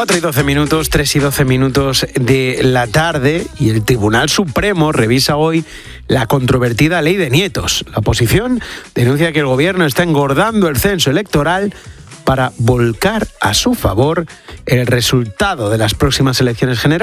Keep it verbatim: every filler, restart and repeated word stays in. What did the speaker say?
cuatro y doce minutos, tres y doce minutos de la tarde, y el Tribunal Supremo revisa hoy la controvertida ley de nietos. La oposición denuncia que el gobierno está engordando el censo electoral para volcar a su favor el resultado de las próximas elecciones generales.